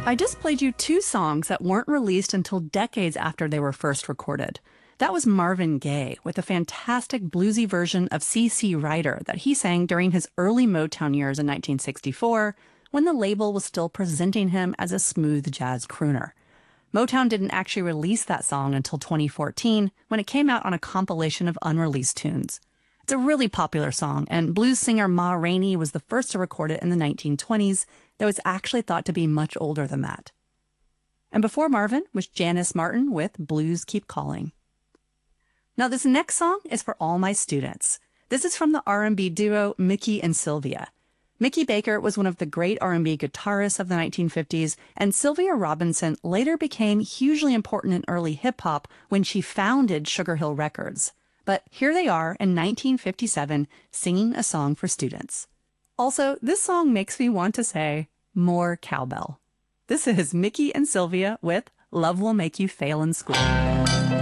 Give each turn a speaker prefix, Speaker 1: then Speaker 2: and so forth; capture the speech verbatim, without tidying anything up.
Speaker 1: I just played you two songs that weren't released until decades after they were first recorded. That was Marvin Gaye with a fantastic bluesy version of C C Rider that he sang during his early Motown years in nineteen sixty-four, when the label was still presenting him as a smooth jazz crooner. Motown didn't actually release that song until twenty fourteen, when it came out on a compilation of unreleased tunes. It's a really popular song, and blues singer Ma Rainey was the first to record it in the nineteen twenties, though it's actually thought to be much older than that. And before Marvin was Janice Martin with Blues Keep Calling. Now this next song is for all my students. This is from the R and B duo Mickey and Sylvia. Mickey Baker was one of the great R and B guitarists of the nineteen fifties, and Sylvia Robinson later became hugely important in early hip-hop when she founded Sugar Hill Records. But here they are in nineteen fifty-seven singing a song for students. Also, this song makes me want to say, more cowbell. This is Mickey and Sylvia with Love Will Make You Fail in School.